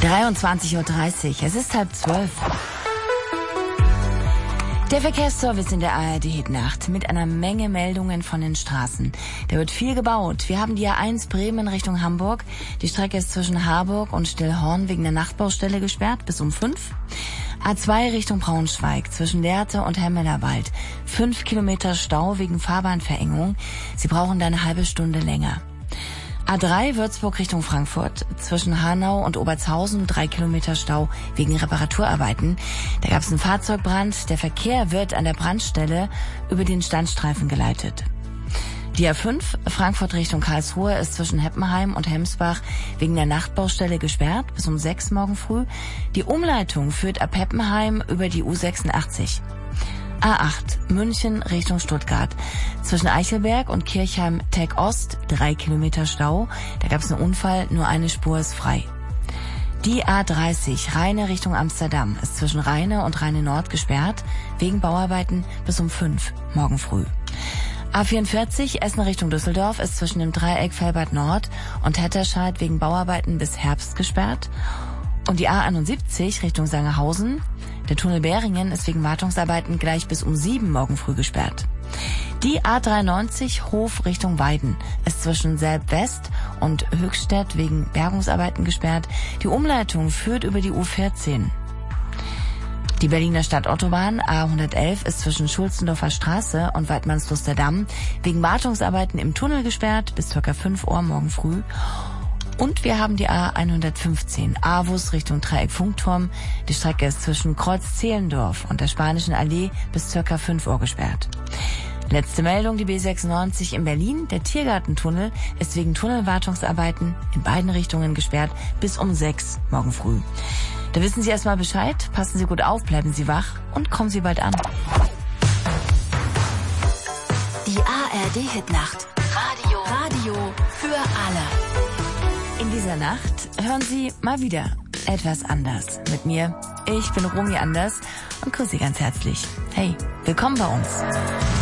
23:30 Uhr, es ist 11:30. Der Verkehrsservice in der ARD-Hitnacht mit einer Menge Meldungen von den Straßen. Da wird viel gebaut. Wir haben die A1 Bremen Richtung Hamburg. Die Strecke ist zwischen Harburg und Stillhorn wegen der Nachtbaustelle gesperrt bis um 5. A2 Richtung Braunschweig zwischen Lehrte und Hemmelerwald. 5 Kilometer Stau wegen Fahrbahnverengung. Sie brauchen da eine halbe Stunde länger. A3 Würzburg Richtung Frankfurt, zwischen Hanau und Obertshausen 3 Kilometer Stau wegen Reparaturarbeiten. Da gab es einen Fahrzeugbrand. Der Verkehr wird an der Brandstelle über den Standstreifen geleitet. Die A5 Frankfurt Richtung Karlsruhe ist zwischen Heppenheim und Hemsbach wegen der Nachtbaustelle gesperrt bis um 6 morgen früh. Die Umleitung führt ab Heppenheim über die U86. A8 München Richtung Stuttgart. Zwischen Eichelberg und Kirchheim-Tech Ost 3 Kilometer Stau. Da gab es einen Unfall, nur eine Spur ist frei. Die A30 Rheine Richtung Amsterdam ist zwischen Rheine und Rheine Nord gesperrt, wegen Bauarbeiten bis um 5 morgen früh. A44 Essen Richtung Düsseldorf ist zwischen dem Dreieck Velbert Nord und Hetterscheid wegen Bauarbeiten bis Herbst gesperrt. Und die A71 Richtung Sangerhausen, der Tunnel Beringen ist wegen Wartungsarbeiten gleich bis um 7 morgen früh gesperrt. Die A93 Hof Richtung Weiden ist zwischen Selb West und Höchstädt wegen Bergungsarbeiten gesperrt. Die Umleitung führt über die U14. Die Berliner Stadtautobahn A111 ist zwischen Schulzendorfer Straße und Waidmannsluster Damm wegen Wartungsarbeiten im Tunnel gesperrt bis ca. 5 Uhr morgen früh. Und wir haben die A115 Avus Richtung Dreieck Funkturm. Die Strecke ist zwischen Kreuz Zehlendorf und der Spanischen Allee bis ca. 5 Uhr gesperrt. Letzte Meldung, die B96 in Berlin. Der Tiergartentunnel ist wegen Tunnelwartungsarbeiten in beiden Richtungen gesperrt bis um 6 morgen früh. Da wissen Sie erstmal Bescheid. Passen Sie gut auf, bleiben Sie wach und kommen Sie bald an. Die ARD-Hitnacht. Radio für alle. In dieser Nacht hören Sie mal wieder etwas anders mit mir. Ich bin Romy Anders und grüße Sie ganz herzlich. Hey, willkommen bei uns.